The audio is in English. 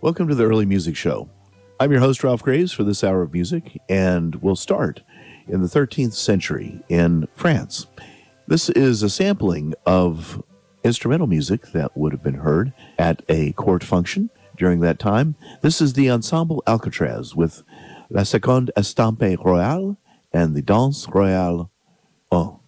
Welcome to the Early Music Show. I'm your host, Ralph Graves, for this hour of music, and we'll start in the 13th century in France. This is a sampling of instrumental music that would have been heard at a court function during that time. This is the Ensemble Alcatraz with La Seconde Estampe Royale and the Danse Royale 1.